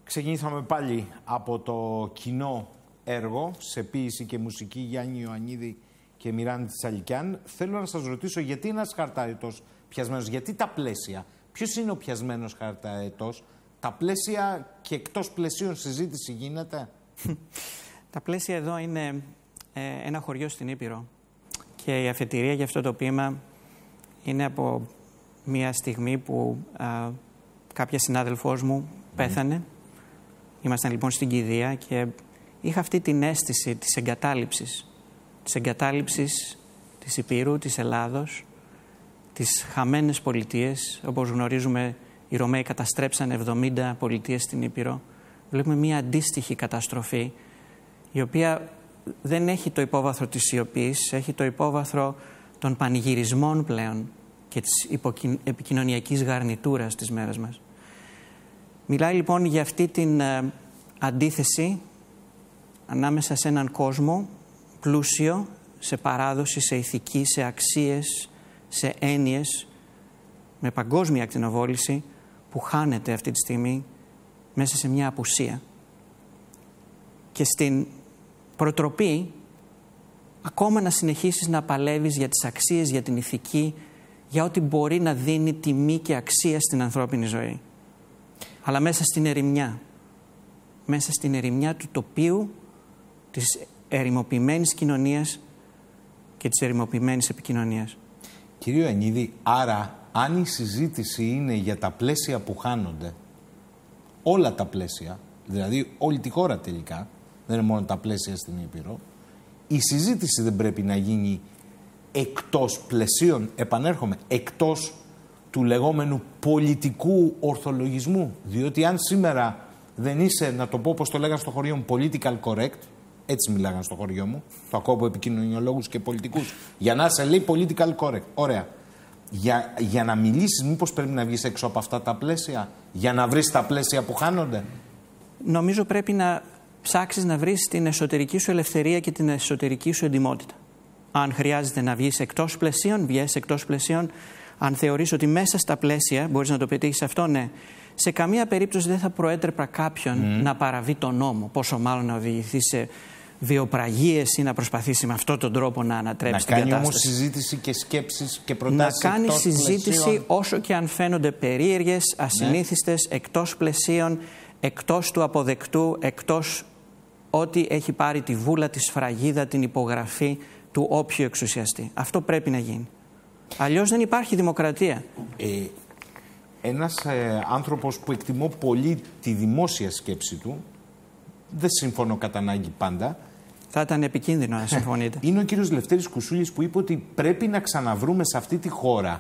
Ξεκινήσαμε πάλι από το κοινό έργο σε ποίηση και μουσική Γιάννη Ιωαννίδη και Μιράντη Τσαλικιάν. Θέλω να σας ρωτήσω γιατί ένας χαρταετός πιασμένος, γιατί τα πλαίσια, ποιος είναι ο πιασμένος χαρταετός, τα πλαίσια και εκτός πλαισίων συζήτηση γίνεται? Τα πλαίσια εδώ είναι ένα χωριό στην Ήπειρο και η αφετηρία για αυτό το ποίημα είναι από μια στιγμή που κάποια συνάδελφός μου πέθανε. Ήμασταν λοιπόν στην κηδεία και είχα αυτή την αίσθηση της εγκατάλειψης της Υπήρου, της Ελλάδος, τις χαμένες πολιτείες. Όπως γνωρίζουμε, οι Ρωμαίοι καταστρέψαν 70 πολιτείες στην Ήπειρο. Βλέπουμε μια αντίστοιχη καταστροφή, η οποία δεν έχει το υπόβαθρο της σιωπής, έχει το υπόβαθρο των πανηγυρισμών πλέον και της επικοινωνιακής γαρνιτούρας της μέρας μας. Μιλάει λοιπόν για αυτή την αντίθεση ανάμεσα σε έναν κόσμο πλούσιο, σε παράδοση, σε ηθική, σε αξίες, σε έννοιες, με παγκόσμια ακτινοβόληση, που χάνεται αυτή τη στιγμή μέσα σε μια απουσία. Και στην προτροπή ακόμα να συνεχίσεις να παλεύεις για τις αξίες, για την ηθική, για ό,τι μπορεί να δίνει τιμή και αξία στην ανθρώπινη ζωή. Αλλά μέσα στην ερημιά του τοπίου, της ερημοποιημένης κοινωνίας και της ερημοποιημένης επικοινωνίας. Κύριε Ιωαννίδη, άρα αν η συζήτηση είναι για τα πλαίσια που χάνονται, όλα τα πλαίσια, δηλαδή όλη τη χώρα τελικά, δεν είναι μόνο τα πλαίσια στην Ήπειρο, η συζήτηση δεν πρέπει να γίνει εκτός πλαισίων, επανέρχομαι, εκτός του λεγόμενου πολιτικού ορθολογισμού. Διότι αν σήμερα δεν είσαι, να το πω όπως το λέγανε στο χωριό μου, political correct, έτσι μιλάγανε στο χωριό μου, το ακούω από επικοινωνιολόγους και πολιτικούς, για να είσαι, λέει, political correct. Ωραία. Για να μιλήσεις, μήπως πρέπει να βγεις έξω από αυτά τα πλαίσια, για να βρεις τα πλαίσια που χάνονται? Νομίζω πρέπει να ψάξεις να βρεις την εσωτερική σου ελευθερία και την εσωτερική σου εντιμότητα. Αν χρειάζεται να βγεις εκτός πλαισίων, βγες εκτός πλαισίων. Αν θεωρείς ότι μέσα στα πλαίσια μπορείς να το πετύχεις αυτό, ναι. Σε καμία περίπτωση δεν θα προέτρεπα κάποιον να παραβεί τον νόμο, πόσο μάλλον να οδηγηθεί σε βιοπραγίες ή να προσπαθήσει με αυτόν τον τρόπο να ανατρέψει την κατάσταση. Να κάνει όμως συζήτηση και σκέψεις και προτάσεις. Να κάνει συζήτηση πλαισίων, όσο και αν φαίνονται περίεργες, ασυνήθιστες, εκτός πλαισίων, εκτός του αποδεκτού, εκτός ό,τι έχει πάρει τη βούλα, τη σφραγίδα, την υπογραφή του όποιου εξουσιαστή. Αυτό πρέπει να γίνει. Αλλιώς δεν υπάρχει δημοκρατία. Ένας άνθρωπος που εκτιμώ πολύ τη δημόσια σκέψη του, δεν συμφωνώ κατά ανάγκη πάντα. Θα ήταν επικίνδυνο να συμφωνείτε. Είναι ο κύριος Λευτέρης Κουσούλης που είπε ότι πρέπει να ξαναβρούμε σε αυτή τη χώρα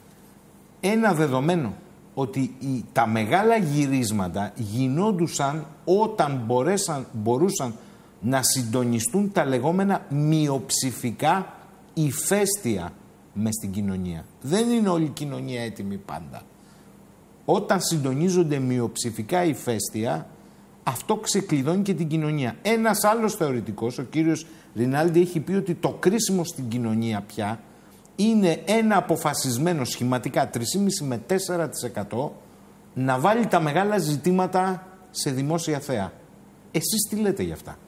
ένα δεδομένο, ότι τα μεγάλα γυρίσματα γινόντουσαν όταν μπορούσαν να συντονιστούν τα λεγόμενα μειοψηφικά ηφαίστεια μες στην κοινωνία. Δεν είναι όλη η κοινωνία έτοιμη πάντα. Όταν συντονίζονται μειοψηφικά ηφαίστεια, αυτό ξεκλειδώνει και την κοινωνία. Ένας άλλος θεωρητικός, ο κύριος Ρινάλντι, έχει πει ότι το κρίσιμο στην κοινωνία πια είναι ένα αποφασισμένο σχηματικά 3,5 με 4% να βάλει τα μεγάλα ζητήματα σε δημόσια θέα. Εσείς τι λέτε γι' αυτά?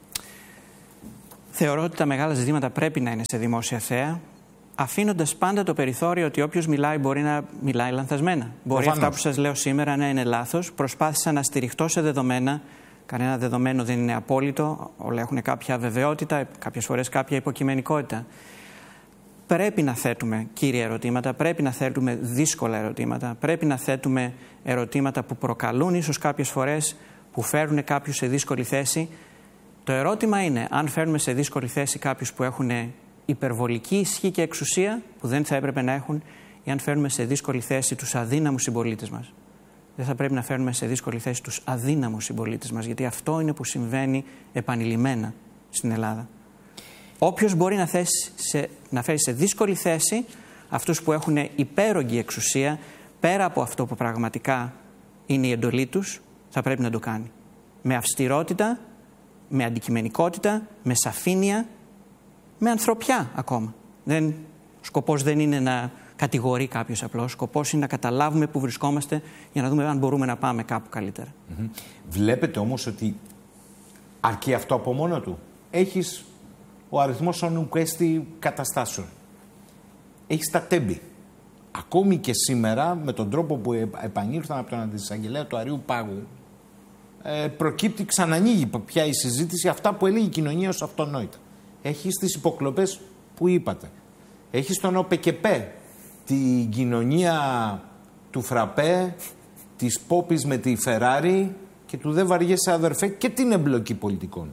Θεωρώ ότι τα μεγάλα ζητήματα πρέπει να είναι σε δημόσια θέα, αφήνοντας πάντα το περιθώριο ότι όποιος μιλάει μπορεί να μιλάει λανθασμένα. Μπορεί αυτά που σας λέω σήμερα να είναι λάθος. Προσπάθησα να στηριχτώ σε δεδομένα. Κανένα δεδομένο δεν είναι απόλυτο. Όλα έχουν κάποια βεβαιότητα, κάποιες φορές κάποια υποκειμενικότητα. Πρέπει να θέτουμε κύρια ερωτήματα, πρέπει να θέτουμε δύσκολα ερωτήματα, πρέπει να θέτουμε ερωτήματα που προκαλούν ίσως κάποιες φορές, που φέρουν κάποιους σε δύσκολη θέση. Το ερώτημα είναι αν φέρνουμε σε δύσκολη θέση κάποιους που έχουν υπερβολική ισχύ και εξουσία, που δεν θα έπρεπε να έχουν, ή αν φέρνουμε σε δύσκολη θέση τους αδύναμους συμπολίτες μας. Δεν θα πρέπει να φέρνουμε σε δύσκολη θέση τους αδύναμους συμπολίτες μας, γιατί αυτό είναι που συμβαίνει επανειλημμένα στην Ελλάδα. Όποιος μπορεί να φέρει σε δύσκολη θέση αυτούς που έχουν υπέρογγη εξουσία, πέρα από αυτό που πραγματικά είναι η εντολή τους, θα πρέπει να το κάνει. Με αυστηρότητα, με αντικειμενικότητα, με σαφήνεια, με ανθρωπιά ακόμα. Ο σκοπός δεν είναι να κατηγορεί κάποιος απλώς. Σκοπός είναι να καταλάβουμε πού βρισκόμαστε για να δούμε αν μπορούμε να πάμε κάπου καλύτερα. Βλέπετε όμως ότι αρκεί αυτό από μόνο του. Έχεις ο αριθμός ονουκέστη καταστάσεων. Έχεις τα τέμπη. Ακόμη και σήμερα, με τον τρόπο που επανήλθαν από τον αντισαγγελέα του Αρείου Πάγου, προκύπτει, ξανανοίγει πια η συζήτηση αυτά που έλεγε η κοινωνία ως αυτονόητα. Έχεις τις υποκλοπές που είπατε. Έχεις τον ΟΠΕΚΕΠΕ, την κοινωνία του Φραπέ, της Πόπης με τη Φεράρι και του «Δεν βαριέσαι αδερφέ» και την εμπλοκή πολιτικών.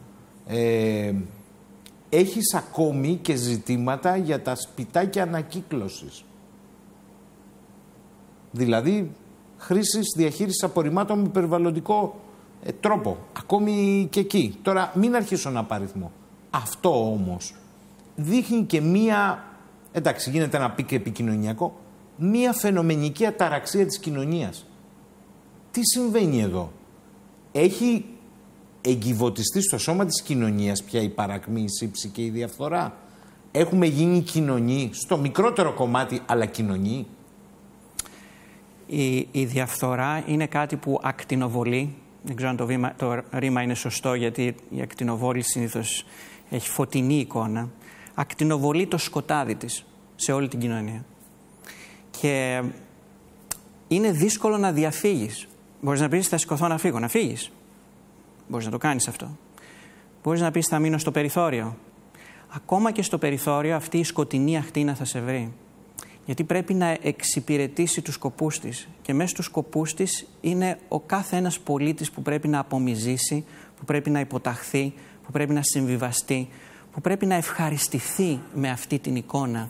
Έχεις ακόμη και ζητήματα για τα σπιτάκια ανακύκλωσης. Δηλαδή διαχείρισης απορριμμάτων με περιβαλλοντικό τρόπο. Ακόμη και εκεί. Τώρα μην αρχίσω να παριθμώ. Αυτό όμως δείχνει και μία, εντάξει γίνεται ένα πικ επικοινωνιακό, μία φαινομενική αταραξία της κοινωνίας. Τι συμβαίνει εδώ? Έχει εγκυβωτιστεί στο σώμα της κοινωνίας πια η παρακμή, η σύψη και η διαφθορά? Έχουμε γίνει κοινωνοί, στο μικρότερο κομμάτι, αλλά κοινωνοί? Η διαφθορά είναι κάτι που ακτινοβολεί. Δεν ξέρω αν το ρήμα είναι σωστό, γιατί η ακτινοβόληση συνήθως έχει φωτεινή εικόνα. Ακτινοβολεί το σκοτάδι της σε όλη την κοινωνία. Και είναι δύσκολο να διαφύγεις. Μπορείς να πεις θα σηκωθώ να φύγω, να φύγεις. Μπορείς να το κάνεις αυτό. Μπορείς να πεις θα μείνω στο περιθώριο. Ακόμα και στο περιθώριο αυτή η σκοτεινή ακτίνα θα σε βρει. Γιατί πρέπει να εξυπηρετήσει τους σκοπούς της. Και μέσα στους σκοπούς της είναι ο κάθε ένας πολίτης που πρέπει να απομυζήσει, που πρέπει να υποταχθεί, που πρέπει να συμβιβαστεί, που πρέπει να ευχαριστηθεί με αυτή την εικόνα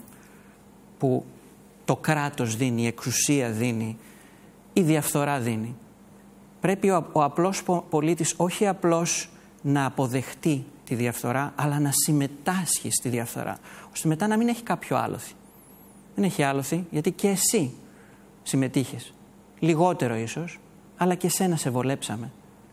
που το κράτος δίνει, η εξουσία δίνει, η διαφθορά δίνει. Πρέπει ο απλός πολίτης όχι απλώς να αποδεχτεί τη διαφθορά, αλλά να συμμετάσχει στη διαφθορά, ώστε μετά να μην έχει κάποιο άλοθη. Δεν έχει άλοθη, γιατί και εσύ συμμετείχες. Λιγότερο ίσως, αλλά και εσένα σε βολέψαμε.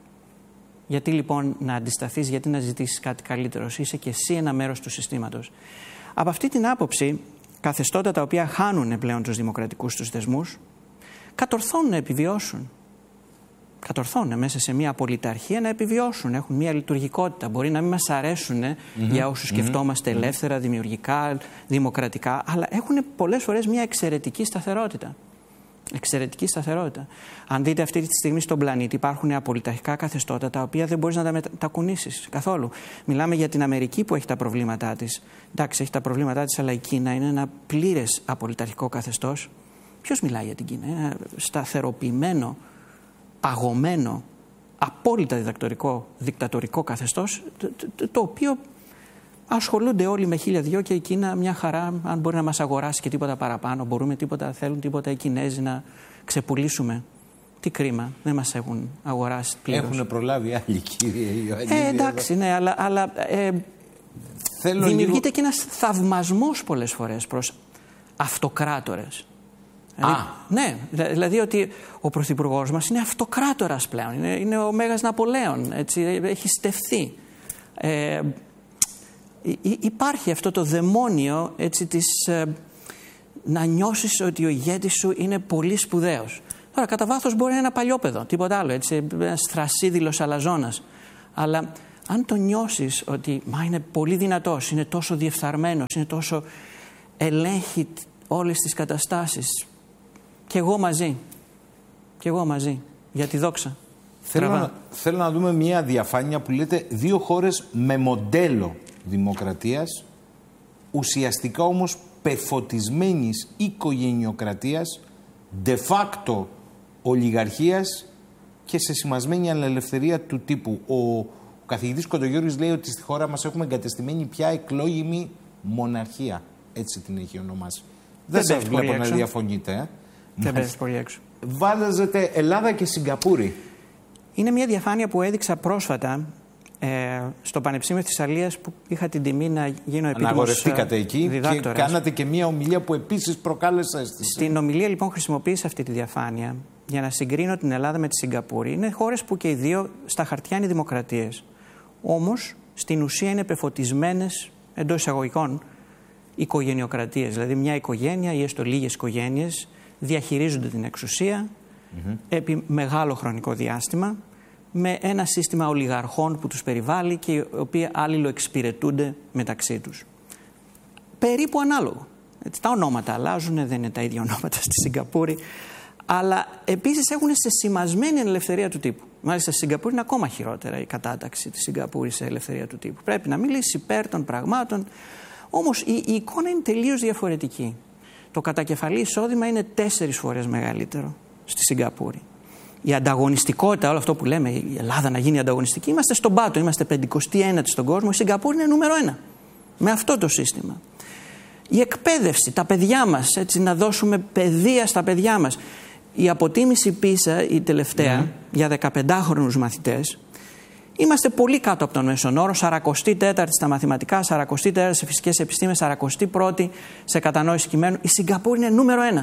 Γιατί λοιπόν να αντισταθείς, γιατί να ζητήσεις κάτι καλύτερο? Είσαι και εσύ ένα μέρος του συστήματος. Από αυτή την άποψη, καθεστώτα τα οποία χάνουν πλέον τους δημοκρατικούς τους θεσμούς, κατορθώνουν να επιβιώσουν. Κατορθώνουν μέσα σε μια πολιταρχία να επιβιώσουν. Έχουν μια λειτουργικότητα. Μπορεί να μην μας αρέσουν για όσους σκεφτόμαστε ελεύθερα, δημιουργικά, δημοκρατικά, αλλά έχουν πολλές φορές μια εξαιρετική σταθερότητα. Εξαιρετική σταθερότητα. Αν δείτε αυτή τη στιγμή στον πλανήτη, υπάρχουν απολυταρχικά καθεστώτα τα οποία δεν μπορείς να τα μετακουνήσεις καθόλου. Μιλάμε για την Αμερική που έχει τα προβλήματά της. Εντάξει, έχει τα προβλήματά της, αλλά η Κίνα είναι ένα πλήρες απολυταρχικό καθεστώς. Ποιος μιλάει για την Κίνα? Ένα σταθεροποιημένο, παγωμένο, απόλυτα δικτατορικό καθεστώς, το οποίο ασχολούνται όλοι με 1002 και η Κίνα μια χαρά, αν μπορεί να μας αγοράσει και τίποτα παραπάνω, μπορούμε θέλουν τίποτα οι Κινέζοι να ξεπουλήσουμε. Τι κρίμα, δεν μας έχουν αγοράσει πλήρως. Έχουν προλάβει άλλοι, κύριε Ιωαννίδη. Εντάξει, ναι, αλλά δημιουργείται και ένας θαυμασμός πολλές φορές προς αυτοκράτορες. Ναι, δηλαδή ότι ο πρωθυπουργός μας είναι αυτοκράτορας πλέον, είναι ο Μέγας Ναπολέον, έτσι, έχει στεφθεί. Υπάρχει αυτό το δαιμόνιο, έτσι, να νιώσεις ότι ο ηγέτης σου είναι πολύ σπουδαίος. Τώρα κατά βάθος μπορεί να είναι ένα παλιόπαιδο, τίποτα άλλο, έτσι, ένας θρασίδηλος αλαζόνας. Αλλά αν το νιώσεις ότι είναι πολύ δυνατός, είναι τόσο διεφθαρμένος, είναι τόσο ελέγχει όλες τις καταστάσεις, και εγώ μαζί, για τη δόξα. Θέλω να δούμε μια διαφάνεια που λέτε 2 χώρες με μοντέλο δημοκρατίας, ουσιαστικά όμως πεφωτισμένης οικογενειοκρατίας, de facto ολιγαρχίας και σε σημασμένη ανελευθερία του τύπου. Ο καθηγητής Κοντογιώρης λέει ότι στη χώρα μας έχουμε εγκατεστημένη πια εκλόγιμη μοναρχία. Έτσι την έχει ονομάσει. Δεν σας βλέπω να διαφωνείτε. Δεν πέφτει πολύ έξω. Βάζετε Ελλάδα και Σιγκαπούρη. Είναι μια διαφάνεια που έδειξα πρόσφατα στο Πανεπιστήμιο της Θεσσαλίας, που είχα την τιμή να γίνω επίτιμος διδάκτορας. Αναγορευτήκατε εκεί και κάνατε και μια ομιλία που επίσης προκάλεσε αίσθηση. Στην ομιλία λοιπόν χρησιμοποίησα αυτή τη διαφάνεια για να συγκρίνω την Ελλάδα με τη Σιγκαπούρη. Είναι χώρες που και οι δύο στα χαρτιά είναι δημοκρατίες. Όμως στην ουσία είναι πεφωτισμένες, εντός εισαγωγικών, οικογενειοκρατίες. Δηλαδή μια οικογένεια ή έστω λίγες οικογένειες διαχειρίζονται την εξουσία επί μεγάλο χρονικό διάστημα με ένα σύστημα ολιγαρχών που τους περιβάλλει και οι οποίοι αλληλοεξυπηρετούνται μεταξύ τους. Περίπου ανάλογο. Έτσι, τα ονόματα αλλάζουν, δεν είναι τα ίδια ονόματα στη Σιγκαπούρη, αλλά επίσης έχουν σεσημασμένη ελευθερία του τύπου. Μάλιστα στη Σιγκαπούρη είναι ακόμα χειρότερα η κατάταξη της Σιγκαπούρης σε ελευθερία του τύπου. Πρέπει να μιλήσει υπέρ των πραγμάτων, όμως η εικόνα είναι τελείως διαφορετική. Το κατακεφαλή εισόδημα είναι 4 φορές μεγαλύτερο στη Σιγκαπούρη. Η ανταγωνιστικότητα, όλο αυτό που λέμε, η Ελλάδα να γίνει ανταγωνιστική, είμαστε στον πάτο, είμαστε 51η στον κόσμο, η Σιγκαπούρη είναι νούμερο 1. Με αυτό το σύστημα. Η εκπαίδευση, τα παιδιά μας, έτσι, να δώσουμε παιδεία στα παιδιά μας. Η αποτίμηση PISA, η τελευταία, για 15χρονους μαθητές, είμαστε πολύ κάτω από τον μέσον όρο, 44η στα μαθηματικά, 44η σε φυσικές επιστήμες, 41η σε κατανόηση κειμένου. Η Σιγκαπούρη είναι νούμερο 1.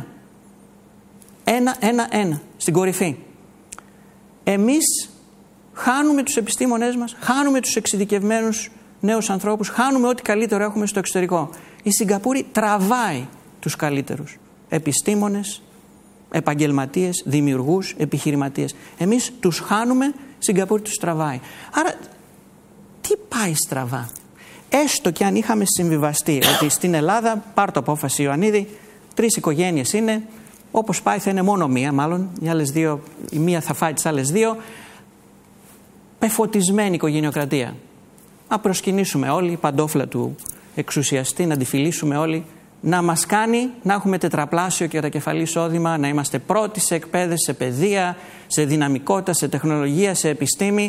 1-1-1, στην κορυφή. Εμείς χάνουμε τους επιστήμονές μας, χάνουμε τους εξειδικευμένους νέους ανθρώπους, χάνουμε ό,τι καλύτερο έχουμε στο εξωτερικό. Η Σιγκαπούρη τραβάει τους καλύτερους επιστήμονες, επαγγελματίες, δημιουργούς, επιχειρηματίες. Εμείς τους χάνουμε, η Σιγκαπούρη τους τραβάει. Άρα, τι πάει στραβά? Έστω και αν είχαμε συμβιβαστεί ότι στην Ελλάδα, πάρ' το απόφαση Ιωαννίδη, 3 οικογένειες είναι, όπως πάει θα είναι μόνο μία, μάλλον, οι άλλες 2, η μία θα φάει τις άλλες 2, πεφωτισμένη οικογενειοκρατία. Να προσκυνήσουμε όλοι, η παντόφλα του εξουσιαστή, να τη φιλήσουμε όλοι, να μας κάνει να έχουμε τετραπλάσιο και κατακεφαλή εισόδημα, να είμαστε πρώτοι σε εκπαίδευση, σε παιδεία, σε δυναμικότητα, σε τεχνολογία, σε επιστήμη.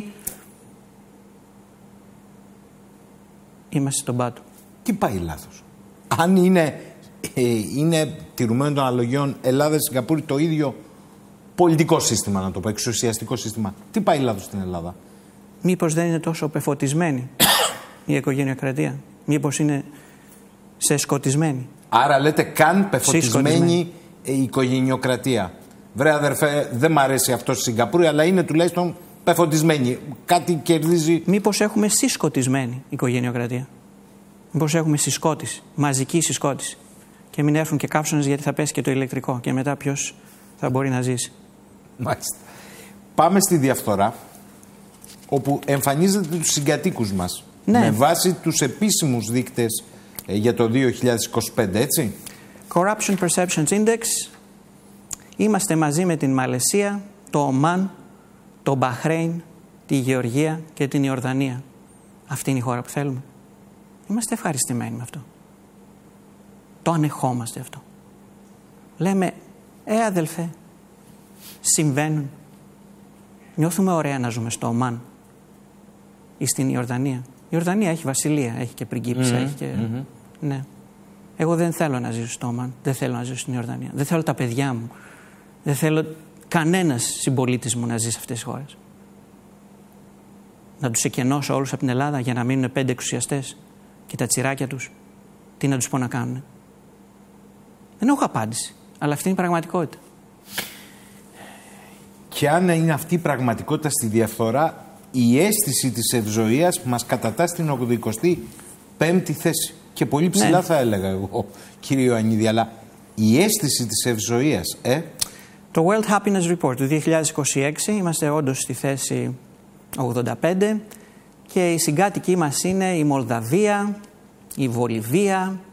Είμαστε στον πάτο. Τι πάει λάθος? Αν είναι τηρουμένο των αναλογιών Ελλάδα-Σιγκαπούρη το ίδιο πολιτικό σύστημα, να το πω, εξουσιαστικό σύστημα, τι πάει λάθος στην Ελλάδα? Μήπως δεν είναι τόσο πεφωτισμένη η οικογενειοκρατία? Μήπως είναι σκοτισμένη? Άρα λέτε καν πεφωτισμένη η οικογενειοκρατία. Βρε αδερφέ, δεν μ' αρέσει αυτό στη Σιγκαπούρη, αλλά είναι τουλάχιστον πεφωτισμένη. Κάτι κερδίζει. Μήπως έχουμε συσκοτισμένη οικογενειοκρατία? Μήπως έχουμε συσκότηση, μαζική συσκότηση? Και μην έρθουν και κάψονες γιατί θα πέσει και το ηλεκτρικό και μετά ποιος θα μπορεί να ζήσει. Μάλιστα. Πάμε στη διαφθορά, όπου εμφανίζεται τους συγκατοίκους μας. Ναι. Με βάση τους επίσημους δείκτες για το 2025, έτσι. Corruption Perceptions Index. Είμαστε μαζί με την Μαλαισία, το Ομάν, το Μπαχρέιν, τη Γεωργία και την Ιορδανία. Αυτή είναι η χώρα που θέλουμε. Είμαστε ευχαριστημένοι με αυτό. Το ανεχόμαστε αυτό. Λέμε, αδελφέ, συμβαίνουν. Νιώθουμε ωραία να ζούμε στο Ομάν ή στην Ιορδανία. Η Ιορδανία έχει βασιλεία, έχει και πριγκίπισσα, έχει και... Ναι. Εγώ δεν θέλω να ζήσω στο Ομάν, δεν θέλω να ζήσω στην Ιορδανία. Δεν θέλω τα παιδιά μου. Δεν θέλω κανένας συμπολίτης μου να ζει σε αυτές τις χώρες. Να τους εκενώσω όλους από την Ελλάδα για να μείνουν 5 εξουσιαστές και τα τσιράκια τους. Τι να τους πω να κάνουν? Δεν έχω απάντηση, αλλά αυτή είναι η πραγματικότητα. Και αν είναι αυτή η πραγματικότητα στη διαφθορά, η αίσθηση της ευζοίας μας κατατάσσει στην 85η θέση. Και πολύ ψηλά, ναι, θα έλεγα εγώ, κύριε Ιωαννίδη, αλλά η αίσθηση της ευζοίας, Το World Happiness Report του 2026, είμαστε όντως στη θέση 85 και οι συγκάτοικοι μας είναι η Μολδαβία, η Βολιβία,